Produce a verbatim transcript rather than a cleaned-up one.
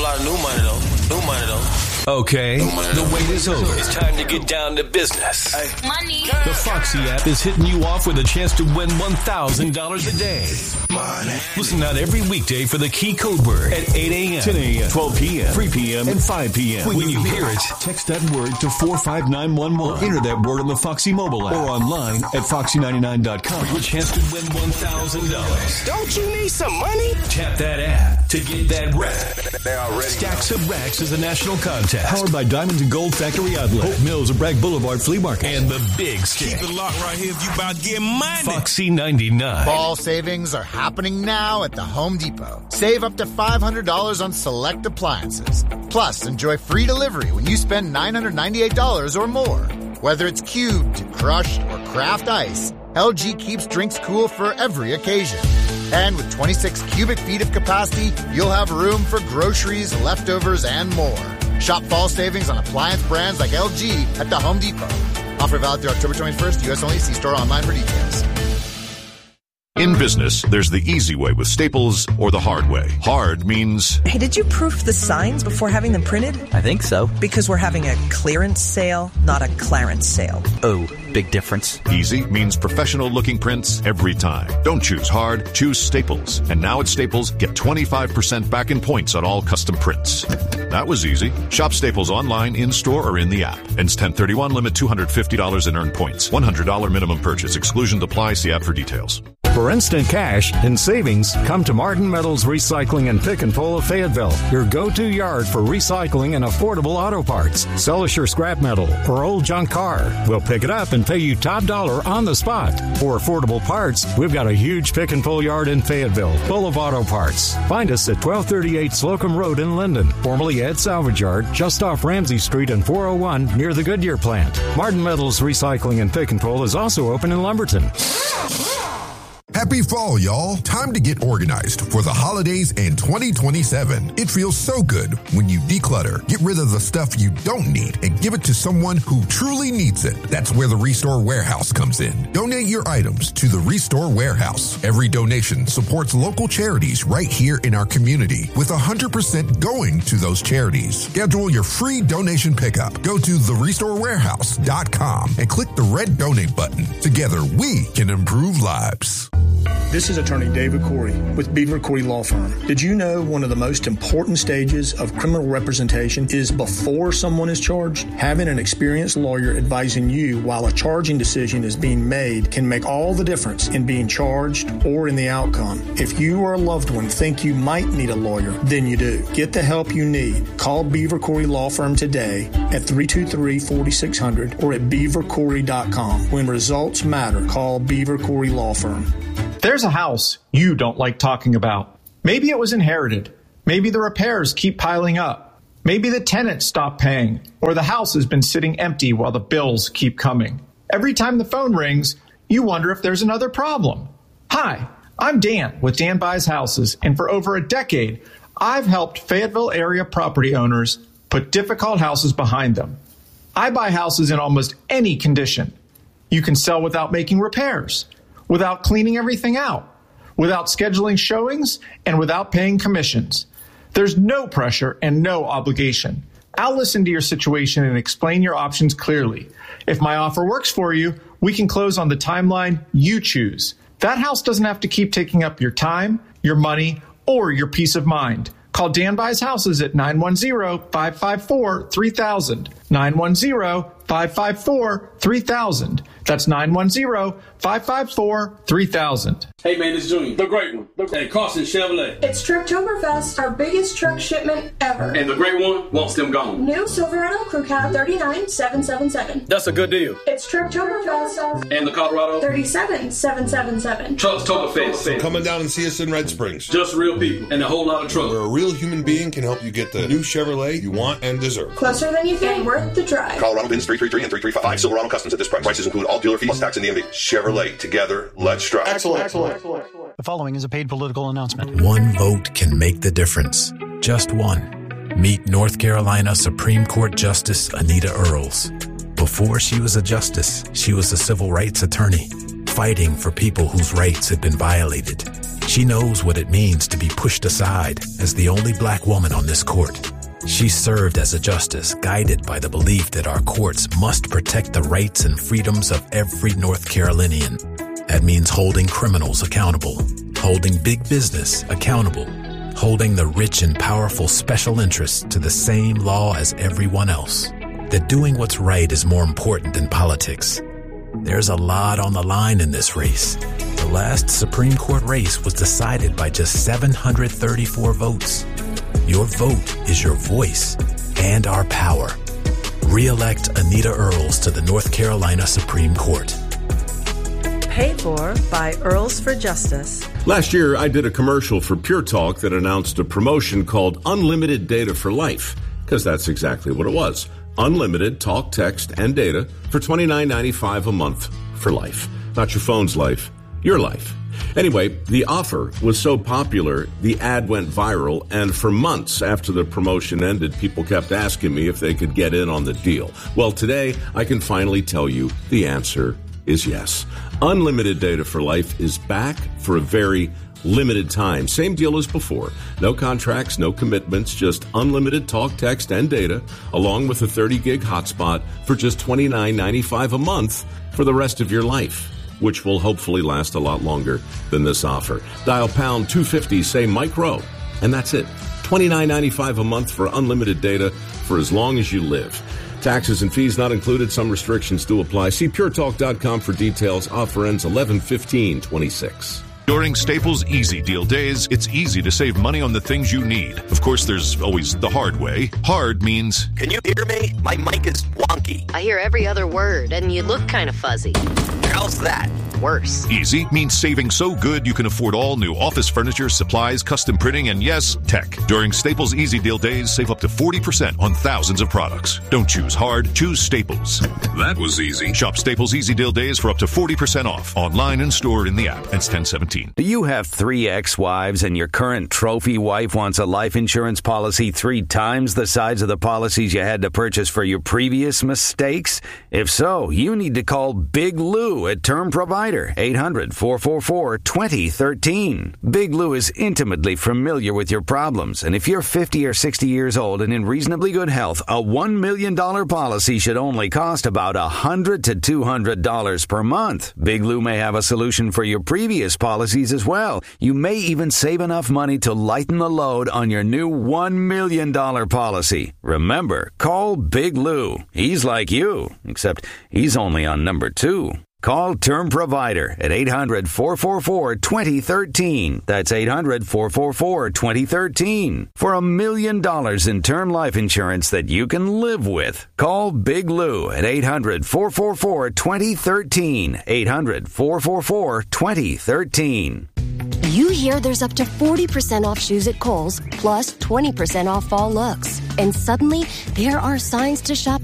lot of new money, though. New money, though. Okay, the wait is over. It's time to get down to business. Hey. Money. The Foxy app is hitting you off with a chance to win one thousand dollars a day. Money. Listen out every weekday for the key code word at eight a.m., ten a.m., twelve p.m., three p.m., and five p.m. When you hear it, text that word to four five nine one one. Enter that word on the Foxy mobile app or online at foxy ninety-nine dot com for your chance to win one thousand dollars. Don't you need some money? Tap that app to get that rack. They are ready. Stacks of Racks is a national contest powered by Diamonds and Gold Factory Outlet, Hope Mills of Bragg Boulevard Flea Market, and the Big Stick. Keep it locked right here if you about to get money. Foxy ninety-nine. Fall savings are happening now at the Home Depot. Save up to five hundred dollars on select appliances. Plus, enjoy free delivery when you spend nine hundred ninety-eight dollars or more. Whether it's cubed, crushed, or craft ice, L G keeps drinks cool for every occasion. And with twenty-six cubic feet of capacity, you'll have room for groceries, leftovers, and more. Shop fall savings on appliance brands like L G at the Home Depot. Offer valid through October twenty-first, U S only. See store online for details. In business, there's the easy way with Staples or the hard way. Hard means... Hey, did you proof the signs before having them printed? I think so. Because we're having a clearance sale, not a Clarence sale. Oh, big difference. Easy means professional-looking prints every time. Don't choose hard, choose Staples. And now at Staples, get twenty-five percent back in points on all custom prints. That was easy. Shop Staples online, in-store, or in the app. Ends ten thirty-one, limit two hundred fifty dollars in earned points. one hundred dollars minimum purchase. Exclusion apply. See app for details. For instant cash and savings, come to Martin Metals Recycling and Pick and Pull of Fayetteville, your go-to yard for recycling and affordable auto parts. Sell us your scrap metal or old junk car. We'll pick it up and pay you top dollar on the spot. For affordable parts, we've got a huge pick and pull yard in Fayetteville, full of auto parts. Find us at twelve thirty-eight Slocum Road in Linden, formerly Ed Salvage Yard, just off Ramsey Street and four oh one near the Goodyear plant. Martin Metals Recycling and Pick and Pull is also open in Lumberton. Happy fall, y'all. Time to get organized for the holidays and twenty twenty-seven. It feels so good when you declutter, get rid of the stuff you don't need, and give it to someone who truly needs it. That's where the Restore Warehouse comes in. Donate your items to the Restore Warehouse. Every donation supports local charities right here in our community, with one hundred percent going to those charities. Schedule your free donation pickup. Go to the restore warehouse dot com and click the red donate button. Together, we can improve lives. This is attorney David Corey with Beaver Corey Law Firm. Did you know one of the most important stages of criminal representation is before someone is charged? Having an experienced lawyer advising you while a charging decision is being made can make all the difference in being charged or in the outcome. If you or a loved one think you might need a lawyer, then you do. Get the help you need. Call Beaver Corey Law Firm today at three two three, four six zero zero or at beaver corey dot com. When results matter, call Beaver Corey Law Firm. There's a house you don't like talking about. Maybe it was inherited. Maybe the repairs keep piling up. Maybe the tenant stopped paying, or the house has been sitting empty while the bills keep coming. Every time the phone rings, you wonder if there's another problem. Hi, I'm Dan with Dan Buys Houses, and for over a decade, I've helped Fayetteville area property owners put difficult houses behind them. I buy houses in almost any condition. You can sell without making repairs, without cleaning everything out, without scheduling showings, and without paying commissions. There's no pressure and no obligation. I'll listen to your situation and explain your options clearly. If my offer works for you, we can close on the timeline you choose. That house doesn't have to keep taking up your time, your money, or your peace of mind. Call Dan Buys Houses at nine one zero, five five four, three thousand. nine one zero, five five four, three thousand. That's nine one zero, five five four, three thousand. Hey man, it's Junior, the great one. The hey, Carson Chevrolet. It's Trucktoberfest, our biggest truck shipment ever. And the great one wants them gone. New Silverado Crew Cab thirty-nine seven seven seven. That's a good deal. It's Trucktoberfest. And the Colorado thirty-seven seven seven seven. Trucktoberfest. Come on down and see us in Red Springs. Just real people and a whole lot of trucks. Where a real human being can help you get the new Chevrolet you want and deserve. Closer than you think, worth the drive. Colorado Bins three three three and three three five. Silverado Customs at this price. Prices include all dealer fees, plus tax and D M V. Chevrolet, together, let's strive. Excellent, excellent, excellent. The following is a paid political announcement. One vote can make the difference. Just one. Meet North Carolina Supreme Court Justice Anita Earls. Before she was a justice, she was a civil rights attorney, fighting for people whose rights had been violated. She knows what it means to be pushed aside as the only black woman on this court. She served as a justice, guided by the belief that our courts must protect the rights and freedoms of every North Carolinian. That means holding criminals accountable, holding big business accountable, holding the rich and powerful special interests to the same law as everyone else. That doing what's right is more important than politics. There's a lot on the line in this race. The last Supreme Court race was decided by just seven hundred thirty-four votes. Your vote is your voice and our power. Re-elect Anita Earls to the North Carolina Supreme Court. Paid for by Earls for Justice. Last year, I did a commercial for Pure Talk that announced a promotion called Unlimited Data for Life, because that's exactly what it was. Unlimited talk, text, and data for twenty-nine ninety-five a month for life. Not your phone's life, your life. Anyway, the offer was so popular, the ad went viral, and for months after the promotion ended, people kept asking me if they could get in on the deal. Well, today, I can finally tell you the answer is yes. Unlimited Data for Life is back for a very limited time. Same deal as before. No contracts, no commitments, just unlimited talk, text, and data, along with a thirty gig hotspot for just twenty-nine ninety-five a month for the rest of your life, which will hopefully last a lot longer than this offer. Dial pound two fifty, say Mike Rowe, and that's it. twenty-nine ninety-five a month for unlimited data for as long as you live. Taxes and fees not included. Some restrictions do apply. See pure talk dot com for details. Offer ends eleven fifteen twenty-six. During Staples Easy Deal Days, it's easy to save money on the things you need. Of course, there's always the hard way. Hard means... Can you hear me? My mic is wonky. I hear every other word, and you look kind of fuzzy. How's that? Worse. Easy means saving so good you can afford all new office furniture, supplies, custom printing, and yes, tech. During Staples Easy Deal Days, save up to forty percent on thousands of products. Don't choose hard, choose Staples. That was easy. Shop Staples Easy Deal Days for up to forty percent off. Online and stored in the app. It's ten seventeen. Do you have three ex-wives and your current trophy wife wants a life insurance policy three times the size of the policies you had to purchase for your previous mistakes? If so, you need to call Big Lou at Term Provider. eight hundred, four four four, two zero one three. Big Lou is intimately familiar with your problems, and if you're fifty or sixty years old and in reasonably good health, a one million dollars policy should only cost about one hundred to two hundred dollars per month. Big Lou may have a solution for your previous policies as well. You may even save enough money to lighten the load on your new one million dollars policy. Remember, call Big Lou. He's like you, except he's only on number two. Call Term Provider at eight hundred, four four four, two zero one three. That's eight hundred, four four four, two zero one three. For a million dollars in term life insurance that you can live with. Call Big Lou at eight hundred, four four four, two zero one three. eight hundred, four four four, two zero one three. You hear there's up to forty percent off shoes at Kohl's, plus twenty percent off fall looks. And suddenly, there are signs to shop